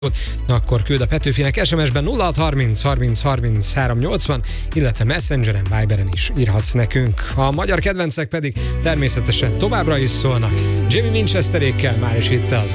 akkor küld a Petőfinek SMS-ben 0630 30 30 380, illetve Messengeren, Viberen is írhatsz nekünk. A magyar kedvencek pedig természetesen továbbra is szólnak. Jamie Winchesterékkel már is itt az